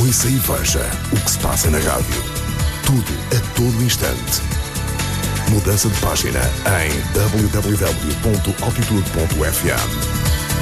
Ouça e veja o que se passa na rádio. Tudo a todo instante. Mudança de página em www.altitude.fm.